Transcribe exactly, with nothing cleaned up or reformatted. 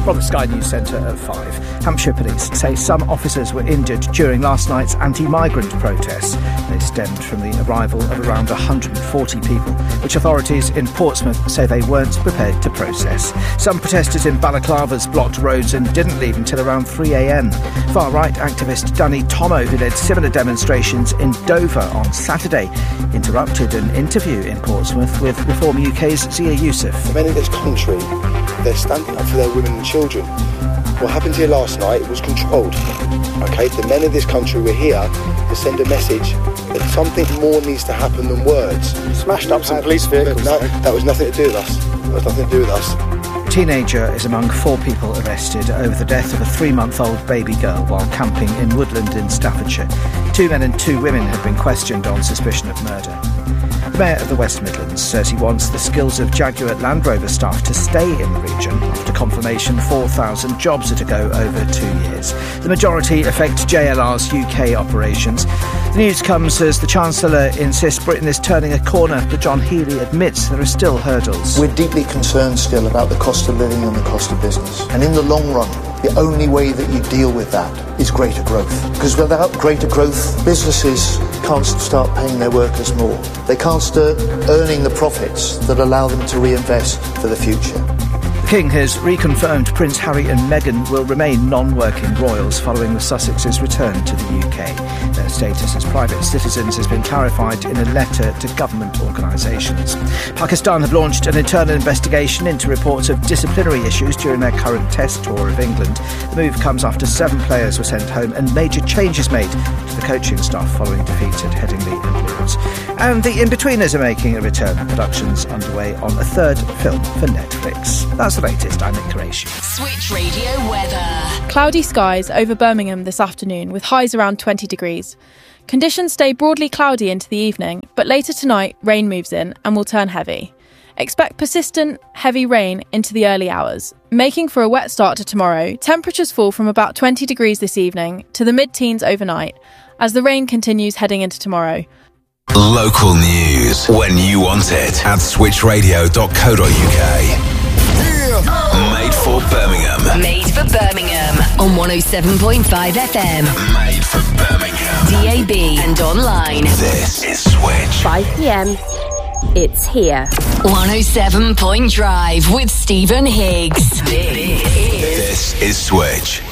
From the Sky News Centre at five. Hampshire police say some officers were injured during last night's anti-migrant protests. They stemmed from the arrival of around one hundred forty people, which authorities in Portsmouth say they weren't prepared to process. Some protesters in Balaclavas blocked roads and didn't leave until around three a.m. Far-right activist Danny Tomo, who led similar demonstrations in Dover on Saturday, interrupted an interview in Portsmouth with Reform U K's Zia Youssef. The men in this country, they're standing up for their women and children. What happened here last night was controlled. Okay, the men of this country were here to send a message that something more needs to happen than words. Smashed up some police vehicles. No, that was nothing to do with us. That was nothing to do with us. A teenager is among four people arrested over the death of a three-month-old baby girl while camping in Woodland in Staffordshire. Two men and two women have been questioned on suspicion of murder. The Mayor of the West Midlands says he wants the skills of Jaguar Land Rover staff to stay in the region after confirmation four thousand jobs are to go over two years. The majority affect J L R's U K operations. The news comes as the Chancellor insists Britain is turning a corner, but John Healey admits there are still hurdles. We're deeply concerned still about the cost of living and the cost of business. And in the long run, the only way that you deal with that is greater growth. Because without greater growth, businesses can't start paying their workers more. They can't start earning the profits that allow them to reinvest for the future. The King has reconfirmed Prince Harry and Meghan will remain non-working royals following the Sussexes' return to the U K. Their status as private citizens has been clarified in a letter to government organisations. Pakistan have launched an internal investigation into reports of disciplinary issues during their current test tour of England. The move comes after seven players were sent home and major changes made to the coaching staff following defeat at Headingley and Lords. And the In-Betweeners are making a return. Productions underway on a third film for Netflix. That's the latest. I'm Nick Qureshi. Switch Radio weather. Cloudy skies over Birmingham this afternoon with highs around twenty degrees. Conditions stay broadly cloudy into the evening, but later tonight rain moves in and will turn heavy. Expect persistent, heavy rain into the early hours. Making for a wet start to tomorrow, temperatures fall from about twenty degrees this evening to the mid-teens overnight as the rain continues heading into tomorrow. Local news when you want it at switch radio dot co dot uk. Made for Birmingham. Made for Birmingham on one oh seven point five F M. Made for Birmingham. D A B and online. This is Switch. five p.m. It's here. one oh seven Point Drive with Stephen Higgs. This is Switch.